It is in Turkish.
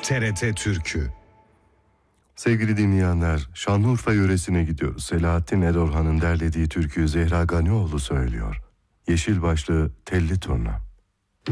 TRT Türkü. Sevgili dinleyenler, Şanlıurfa yöresine gidiyoruz. Selahattin Erorhan'ın derlediği türküyü Zehra Ganioğlu söylüyor. Yeşil başlı telli turna.